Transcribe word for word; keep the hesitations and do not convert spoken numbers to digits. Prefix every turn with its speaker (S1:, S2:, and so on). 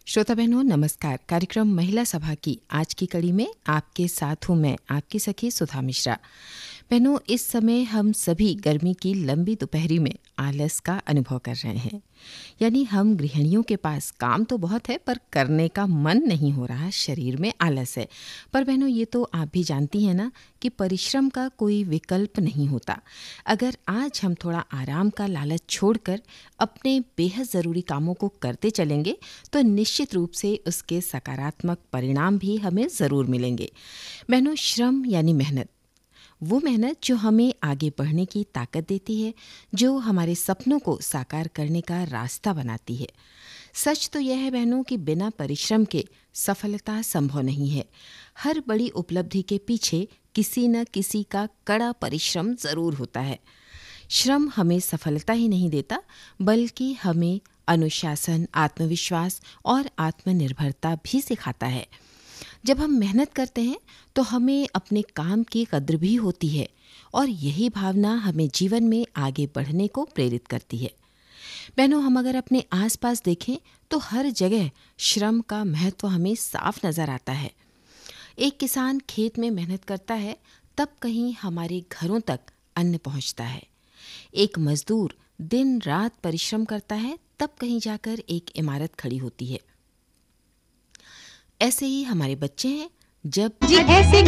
S1: श्रोता बहनों नमस्कार। कार्यक्रम महिला सभा की आज की कड़ी में आपके साथ हूँ मैं, आपकी सखी सुधा मिश्रा। बहनों, इस समय हम सभी गर्मी की लंबी दोपहरी में आलस का अनुभव कर रहे हैं। यानी हम गृहिणियों के पास काम तो बहुत है पर करने का मन नहीं हो रहा, शरीर में आलस है। पर बहनों, ये तो आप भी जानती हैं ना कि परिश्रम का कोई विकल्प नहीं होता। अगर आज हम थोड़ा आराम का लालच छोड़कर अपने बेहद ज़रूरी कामों को करते चलेंगे तो निश्चित रूप से उसके सकारात्मक परिणाम भी हमें ज़रूर मिलेंगे। बहनों, श्रम यानी मेहनत, वो मेहनत जो हमें आगे बढ़ने की ताकत देती है, जो हमारे सपनों को साकार करने का रास्ता बनाती है। सच तो यह है बहनों कि बिना परिश्रम के सफलता संभव नहीं है। हर बड़ी उपलब्धि के पीछे किसी न किसी का कड़ा परिश्रम ज़रूर होता है। श्रम हमें सफलता ही नहीं देता, बल्कि हमें अनुशासन, आत्मविश्वास और आत्मनिर्भरता भी सिखाता है। जब हम मेहनत करते हैं तो हमें अपने काम की कद्र भी होती है और यही भावना हमें जीवन में आगे बढ़ने को प्रेरित करती है। बहनों, हम अगर अपने आसपास देखें तो हर जगह श्रम का महत्व हमें साफ नजर आता है। एक किसान खेत में मेहनत करता है, तब कहीं हमारे घरों तक अन्न पहुंचता है। एक मजदूर दिन रात परिश्रम करता है, तब कहीं जाकर एक इमारत खड़ी होती है। ऐसे ही हमारे बच्चे हैं, जब
S2: जी ऐसे